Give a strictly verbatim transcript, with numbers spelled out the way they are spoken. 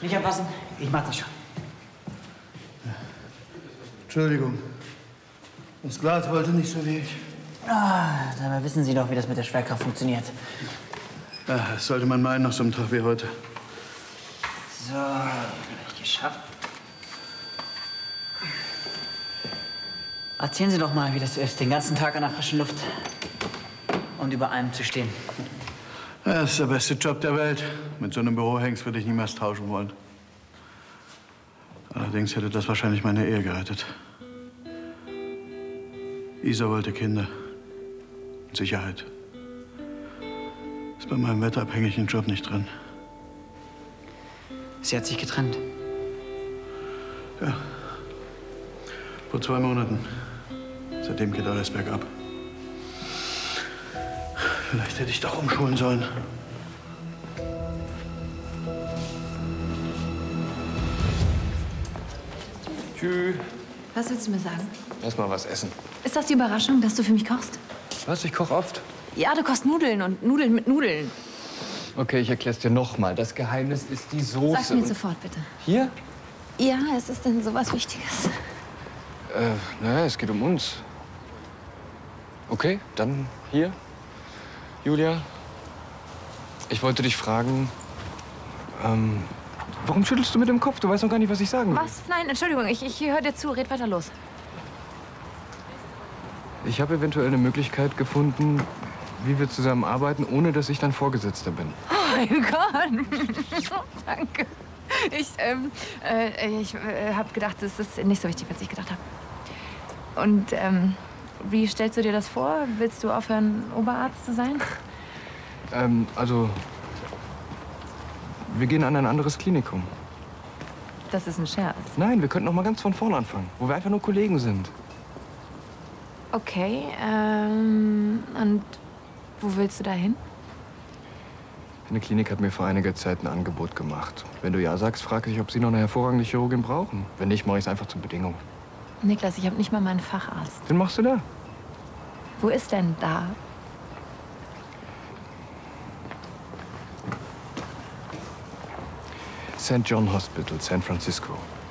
Nicht abpassen, ich mach das schon. Entschuldigung. Das Glas wollte nicht so wie ich. Ah, dabei wissen Sie doch, wie das mit der Schwerkraft funktioniert. Ja, das sollte man meinen nach so einem Tag wie heute. So, gleich geschafft. Erzählen Sie doch mal, wie das ist, den ganzen Tag an der frischen Luft und über allem zu stehen. Ja, das ist der beste Job der Welt. Mit so einem Bürohengst würde ich niemals tauschen wollen. Allerdings hätte das wahrscheinlich meine Ehe gerettet. Isa wollte Kinder. Sicherheit. Ist bei meinem wetterabhängigen Job nicht drin. Sie hat sich getrennt. Ja. Vor zwei Monaten. Seitdem geht alles bergab. Vielleicht hätte ich doch umschulen sollen. Tschüss. Was willst du mir sagen? Lass mal was essen. Ist das die Überraschung, dass du für mich kochst? Was? Ich koche oft. Ja, du kochst Nudeln und Nudeln mit Nudeln. Okay, ich erklär's dir noch mal. Das Geheimnis ist die Soße. Sag's mir und- sofort, bitte. Hier? Ja, es ist denn sowas Wichtiges. Äh, naja, es geht um uns. Okay, dann hier. Julia, ich wollte dich fragen, ähm, warum schüttelst du mit dem Kopf? Du weißt noch gar nicht, was ich sagen will. Was? Nein, Entschuldigung, ich, ich höre dir zu. Red weiter los. Ich habe eventuell eine Möglichkeit gefunden, wie wir zusammen arbeiten, ohne dass ich dein Vorgesetzter bin. Oh mein Gott. Danke. Ich, ähm, äh, ich äh, habe gedacht, das ist nicht so wichtig, was ich gedacht habe. Und, ähm, wie stellst du dir das vor? Willst du aufhören, Oberarzt zu sein? Ähm, also, wir gehen an ein anderes Klinikum. Das ist ein Scherz. Nein, wir könnten noch mal ganz von vorne anfangen, wo wir einfach nur Kollegen sind. Okay, ähm, und wo willst du da hin? Eine Klinik hat mir vor einiger Zeit ein Angebot gemacht. Wenn du ja sagst, frage ich, ob sie noch eine hervorragende Chirurgin brauchen. Wenn nicht, mache ich es einfach zur Bedingung. Niklas, ich habe nicht mal meinen Facharzt. Wen machst du da? Wo ist denn da? Saint John Hospital, San Francisco.